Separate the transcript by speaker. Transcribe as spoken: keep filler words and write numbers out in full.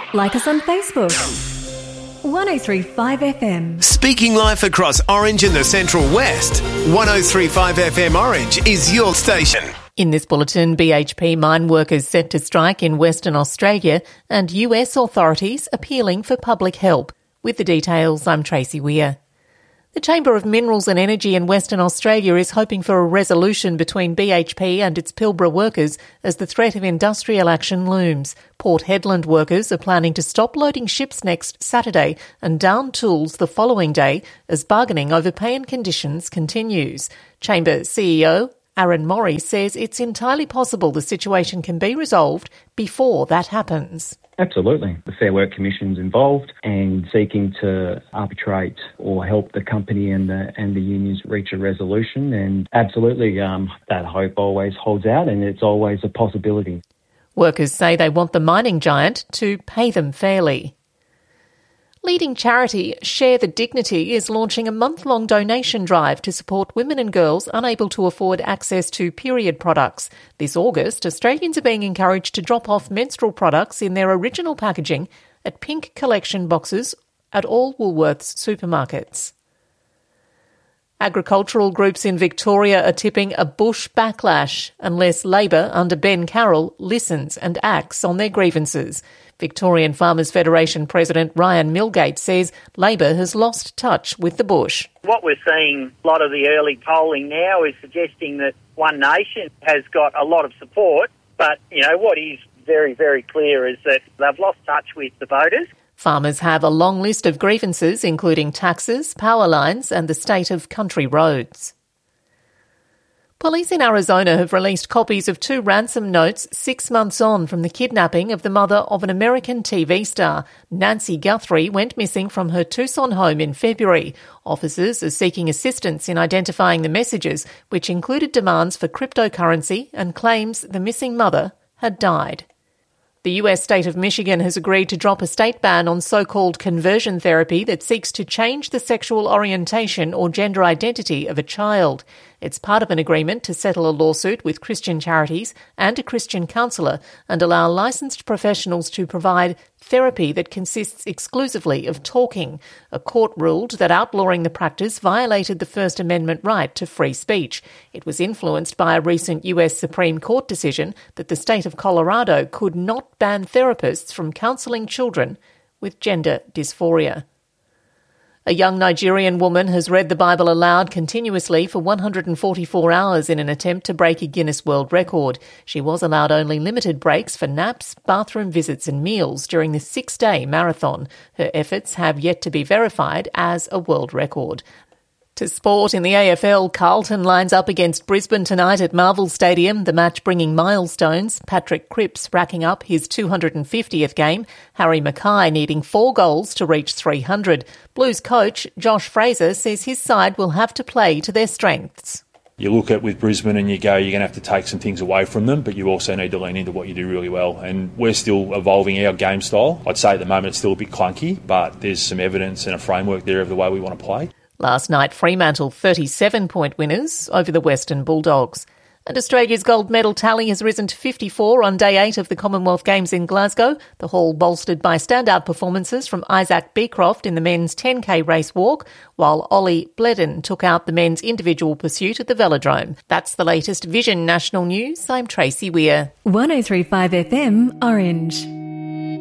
Speaker 1: Like us on Facebook. one oh three point five F M.
Speaker 2: Speaking life across Orange and the Central West, one oh three point five F M Orange is your station.
Speaker 3: In this bulletin, B H P mine workers set to strike in Western Australia and U S authorities appealing for public help. With the details, I'm Tracy Weir. The Chamber of Minerals and Energy in Western Australia is hoping for a resolution between B H P and its Pilbara workers as the threat of industrial action looms. Port Hedland workers are planning to stop loading ships next Saturday and down tools the following day as bargaining over pay and conditions continues. Chamber C E O Aaron Morey says it's entirely possible the situation can be resolved before that happens.
Speaker 4: Absolutely. The Fair Work Commission's involved and seeking to arbitrate or help the company and the and the unions reach a resolution. And absolutely, um, that hope always holds out and it's always a possibility.
Speaker 3: Workers say they want the mining giant to pay them fairly. Leading charity Share the Dignity is launching a month-long donation drive to support women and girls unable to afford access to period products. This August, Australians are being encouraged to drop off menstrual products in their original packaging at pink collection boxes at all Woolworths supermarkets. Agricultural groups in Victoria are tipping a bush backlash unless Labor, under Ben Carroll, listens and acts on their grievances. Victorian Farmers Federation President Ryan Milgate says Labor has lost touch with the bush.
Speaker 5: What we're seeing, a lot of the early polling now is suggesting that One Nation has got a lot of support, but, you know, what is very, very clear is that they've lost touch with the voters.
Speaker 3: Farmers have a long list of grievances, including taxes, power lines and the state of country roads. Police in Arizona have released copies of two ransom notes six months on from the kidnapping of the mother of an American T V star. Nancy Guthrie went missing from her Tucson home in February. Officers are seeking assistance in identifying the messages, which included demands for cryptocurrency and claims the missing mother had died. The U S state of Michigan has agreed to drop a state ban on so-called conversion therapy that seeks to change the sexual orientation or gender identity of a child. It's part of an agreement to settle a lawsuit with Christian charities and a Christian counsellor and allow licensed professionals to provide therapy that consists exclusively of talking. A court ruled that outlawing the practice violated the First Amendment right to free speech. It was influenced by a recent U S Supreme Court decision that the state of Colorado could not ban therapists from counselling children with gender dysphoria. A young Nigerian woman has read the Bible aloud continuously for one hundred forty-four hours in an attempt to break a Guinness World Record. She was allowed only limited breaks for naps, bathroom visits and meals during the six-day marathon. Her efforts have yet to be verified as a world record. To sport, in the A F L, Carlton lines up against Brisbane tonight at Marvel Stadium, the match bringing milestones. Patrick Cripps racking up his two hundred fiftieth game, Harry Mackay needing four goals to reach three hundred. Blues coach Josh Fraser says his side will have to play to their strengths.
Speaker 6: You look at with Brisbane and you go, you're going to have to take some things away from them, but you also need to lean into what you do really well. And we're still evolving our game style. I'd say at the moment it's still a bit clunky, but there's some evidence and a framework there of the way we want to play.
Speaker 3: Last night, Fremantle thirty-seven point winners over the Western Bulldogs. And Australia's gold medal tally has risen to fifty-four on day eight of the Commonwealth Games in Glasgow, the hall bolstered by standout performances from Isaac Beecroft in the men's ten K race walk, while Ollie Bledden took out the men's individual pursuit at the Velodrome. That's the latest Vision National News. I'm Tracy Weir.
Speaker 1: one oh three point five F M Orange.